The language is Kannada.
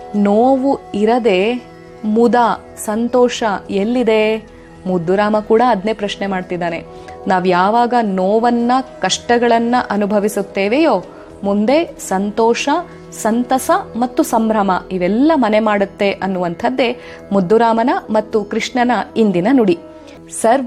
ನೋವು ಇರದೆ ಮುದ, ಸಂತೋಷ ಎಲ್ಲಿದೆ? ಮುದ್ದುರಾಮ ಕೂಡ ಅದನ್ನೇ ಪ್ರಶ್ನೆ ಮಾಡ್ತಿದ್ದಾನೆ. ನಾವ್ ಯಾವಾಗ ನೋವನ್ನ, ಕಷ್ಟಗಳನ್ನ ಅನುಭವಿಸುತ್ತೇವೆಯೋ ಮುಂದೆ ಸಂತೋಷ, ಸಂತಸ ಮತ್ತು ಸಂಭ್ರಮ ಇವೆಲ್ಲ ಮನೆ ಮಾಡುತ್ತೆ ಅನ್ನುವಂಥದ್ದೇ ಮುದ್ದುರಾಮನ ಮತ್ತು ಕೃಷ್ಣನ ಇಂದಿನ ನುಡಿ. ಸರ್ವ